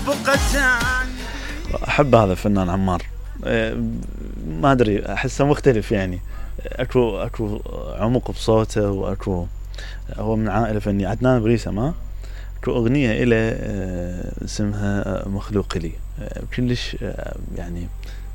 أحب هذا الفنان عمار. ما أدري أحسه مختلف يعني. أكو عمق بصوته وأكو هو من عائلة فنية. عدنان بريسة أكو أغنية إلى اسمها مخلوق لي كلش يعني